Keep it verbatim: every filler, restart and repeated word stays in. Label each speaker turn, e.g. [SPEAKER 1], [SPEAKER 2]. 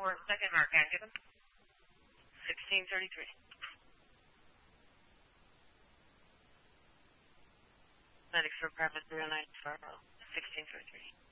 [SPEAKER 1] for second mark, and give him sixteen thirty-three. Medics for apartment zero nine Fargo, sixteen thirty-three.